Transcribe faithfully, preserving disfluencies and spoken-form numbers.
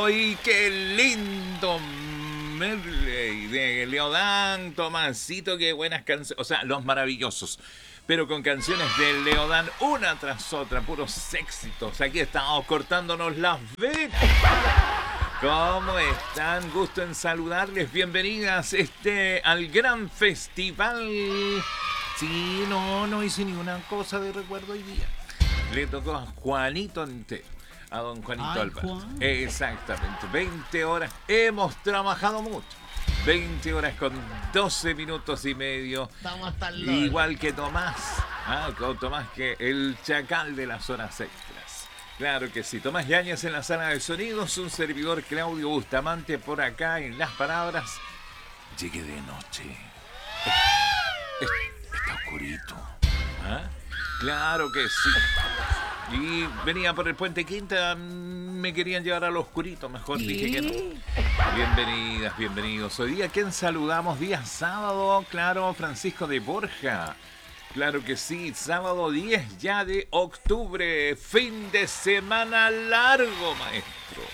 ¡Ay, qué lindo! Medley de Leodán, Tomasito, qué buenas canciones. O sea, los maravillosos. Pero con canciones de Leodán, una tras otra, puros éxitos. Aquí estamos cortándonos las venas. ¿Cómo están? Gusto en saludarles. Bienvenidas este, al gran festival. Sí, no, no hice ninguna cosa de recuerdo hoy día. Le tocó a Juanito entero. A don Juanito Ay, Alvarez. Juan. Exactamente. veinte horas. Hemos trabajado mucho. veinte horas con doce minutos y medio. Vamos a estar Igual que Tomás. Ah, con Tomás, que el chacal de las horas extras. Claro que sí. Tomás Yáñez en la sala de sonidos. Un servidor, Claudio Bustamante, por acá en las palabras. Llegué de noche. Está oscurito. ¿Ah? Claro que sí. Y venía por el Puente Quinta, me querían llevar al oscurito, mejor dije que no. Bienvenidas, bienvenidos. Hoy día, ¿quién saludamos? Día sábado, claro, Francisco de Borja. Claro que sí, sábado diez ya de octubre, fin de semana largo, maestro.